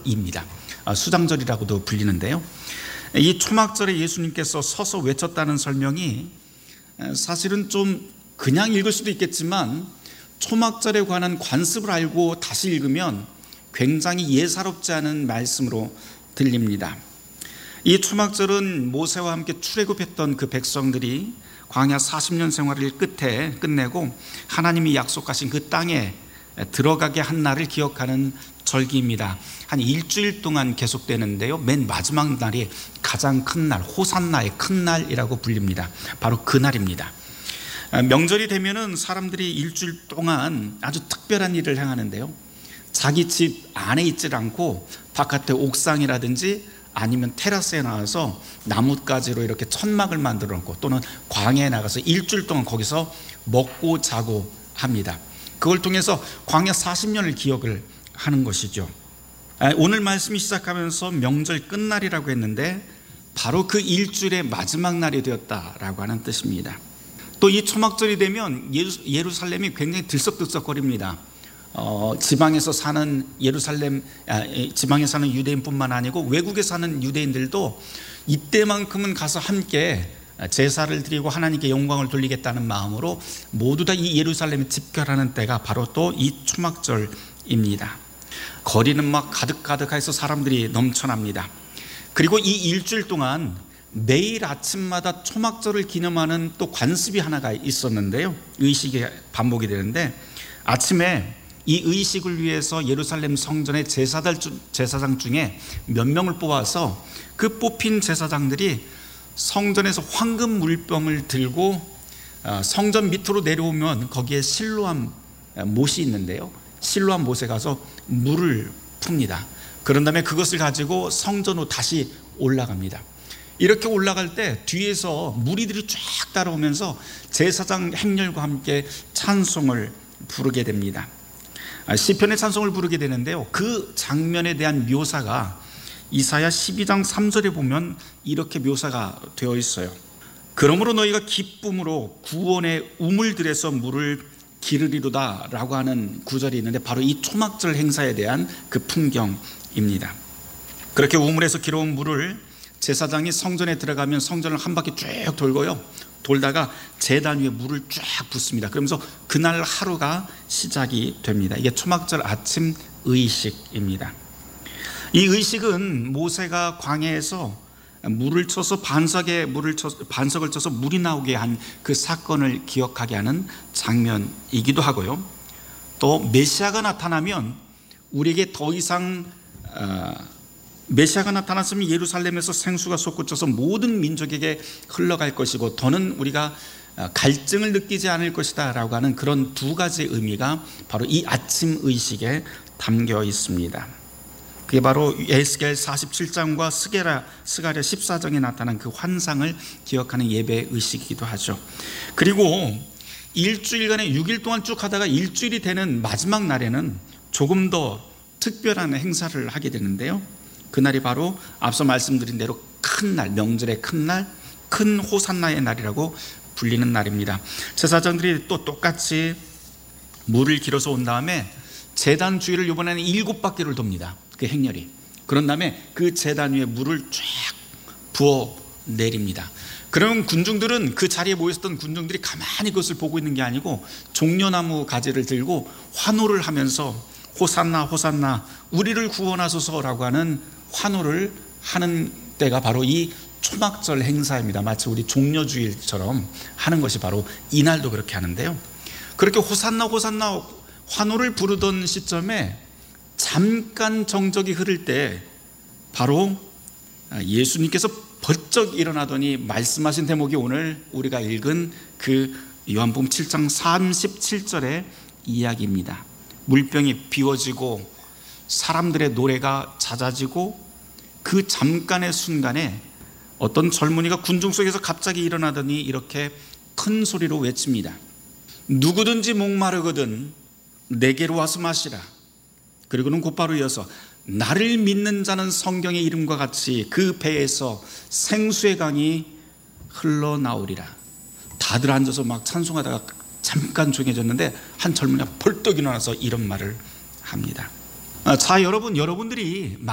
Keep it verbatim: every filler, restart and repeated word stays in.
초막절입니다. 수장절이라고도 불리는데요. 이 초막절에 예수님께서 서서 외쳤다는 설명이 사실은 좀 그냥 읽을 수도 있겠지만 초막절에 관한 관습을 알고 다시 읽으면 굉장히 예사롭지 않은 말씀으로 들립니다. 이 초막절은 모세와 함께 출애굽했던 그 백성들이 광야 사십 년 생활을 끝에 끝내고 하나님이 약속하신 그 땅에 들어가게 한 날을 기억하는 절기입니다. 한 일주일 동안 계속되는데요. 맨 마지막 날이 가장 큰 날, 호산나의 큰 날이라고 불립니다. 바로 그 날입니다. 명절이 되면은 사람들이 일주일 동안 아주 특별한 일을 행하는데요. 자기 집 안에 있질 않고 바깥에 옥상이라든지 아니면 테라스에 나와서 나뭇가지로 이렇게 천막을 만들어 놓고 또는 광야에 나가서 일주일 동안 거기서 먹고 자고 합니다. 그걸 통해서 광야 사십 년을 기억을 하는 것이죠. 오늘 말씀이 시작하면서 명절 끝날이라고 했는데 바로 그 일주일의 마지막 날이 되었다라고 하는 뜻입니다. 또 이 초막절이 되면 예루살렘이 굉장히 들썩들썩거립니다. 어, 지방에서 사는 예루살렘 아, 지방에 사는 유대인뿐만 아니고 외국에 사는 유대인들도 이때만큼은 가서 함께 제사를 드리고 하나님께 영광을 돌리겠다는 마음으로 모두 다 이 예루살렘에 집결하는 때가 바로 또 이 초막절입니다. 거리는 막 가득가득해서 사람들이 넘쳐납니다. 그리고 이 일주일 동안 매일 아침마다 초막절을 기념하는 또 관습이 하나가 있었는데요. 의식이 반복이 되는데 아침에 이 의식을 위해서 예루살렘 성전의 제사들, 제사장 중에 몇 명을 뽑아서 그 뽑힌 제사장들이 성전에서 황금 물병을 들고 성전 밑으로 내려오면 거기에 실로암 못이 있는데요. 실로암 못에 가서 물을 풉니다. 그런 다음에 그것을 가지고 성전으로 다시 올라갑니다. 이렇게 올라갈 때 뒤에서 무리들이 쫙 따라오면서 제사장 행렬과 함께 찬송을 부르게 됩니다. 시편의 찬송을 부르게 되는데요. 그 장면에 대한 묘사가 이사야 십이 장 삼 절에 보면 이렇게 묘사가 되어 있어요. 그러므로 너희가 기쁨으로 구원의 우물들에서 물을 기르리로다 라고 하는 구절이 있는데 바로 이 초막절 행사에 대한 그 풍경입니다. 그렇게 우물에서 길어온 물을 제사장이 성전에 들어가면 성전을 한 바퀴 쭉 돌고요. 돌다가 제단 위에 물을 쫙 붓습니다. 그러면서 그날 하루가 시작이 됩니다. 이게 초막절 아침 의식입니다. 이 의식은 모세가 광야에서 물을 쳐서 반석에 물을 쳐 반석을 쳐서 물이 나오게 한 그 사건을 기억하게 하는 장면이기도 하고요. 또 메시아가 나타나면 우리에게 더 이상 어, 메시아가 나타났으면 예루살렘에서 생수가 솟구쳐서 모든 민족에게 흘러갈 것이고 더는 우리가 갈증을 느끼지 않을 것이다 라고 하는 그런 두 가지 의미가 바로 이 아침 의식에 담겨 있습니다. 그게 바로 에스겔 사십칠 장과 스게라, 스가랴 십사 장에 나타난 그 환상을 기억하는 예배 의식이기도 하죠. 그리고 일주일간에 육 일 동안 쭉 하다가 일주일이 되는 마지막 날에는 조금 더 특별한 행사를 하게 되는데요. 그날이 바로 앞서 말씀드린 대로 큰 날, 명절의 큰 날, 큰 호산나의 날이라고 불리는 날입니다. 제사장들이 또 똑같이 물을 길어서 온 다음에 제단 주위를 이번에는 일곱 바퀴를 돕니다. 그 행렬이. 그런 다음에 그 제단 위에 물을 쫙 부어 내립니다. 그러면 군중들은 그 자리에 모였던 군중들이 가만히 그것을 보고 있는 게 아니고 종려나무 가지를 들고 환호를 하면서 호산나 호산나 우리를 구원하소서라고 하는 환호를 하는 때가 바로 이 초막절 행사입니다. 마치 우리 종려주일처럼 하는 것이 바로 이날도 그렇게 하는데요. 그렇게 호산나 호산나 환호를 부르던 시점에 잠깐 정적이 흐를 때 바로 예수님께서 벌쩍 일어나더니 말씀하신 대목이 오늘 우리가 읽은 그 요한복음 칠 장 삼십칠 절의 이야기입니다. 물병이 비워지고 사람들의 노래가 잦아지고 그 잠깐의 순간에 어떤 젊은이가 군중 속에서 갑자기 일어나더니 이렇게 큰 소리로 외칩니다. 누구든지 목마르거든 내게로 와서 마시라. 그리고는 곧바로 이어서 나를 믿는 자는 성경의 이름과 같이 그 배에서 생수의 강이 흘러나오리라. 다들 앉아서 막 찬송하다가 잠깐 조용해졌는데 한 젊은이가 벌떡 일어나서 이런 말을 합니다. 자, 여러분, 여러분들이